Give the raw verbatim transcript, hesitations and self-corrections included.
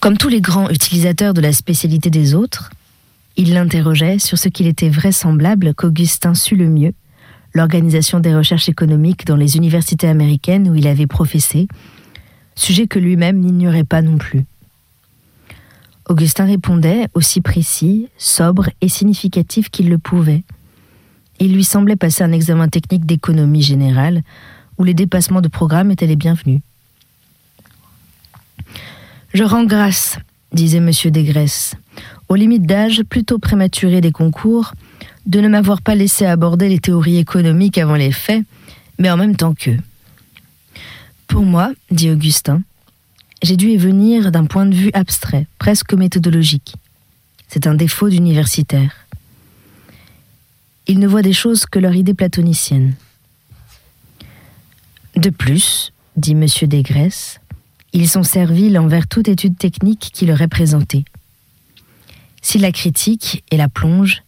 Comme tous les grands utilisateurs de la spécialité des autres, il l'interrogeait sur ce qu'il était vraisemblable qu'Augustin sût le mieux, l'organisation des recherches économiques dans les universités américaines où il avait professé, sujet que lui-même n'ignorait pas non plus. Augustin répondait aussi précis, sobre et significatif qu'il le pouvait. Il lui semblait passer un examen technique d'économie générale où les dépassements de programme étaient les bienvenus. « Je rends grâce, disait M. Desgraisses, aux limites d'âge plutôt prématurées des concours, de ne m'avoir pas laissé aborder les théories économiques avant les faits, mais en même temps qu'eux. Pour moi, dit Augustin, j'ai dû y venir d'un point de vue abstrait, presque méthodologique. C'est un défaut d'universitaire. Ils ne voient des choses que leur idée platonicienne. De plus, dit M. Desgraisses, ils sont serviles envers toute étude technique qui leur est présentée. S'ils la critiquent et la plongent,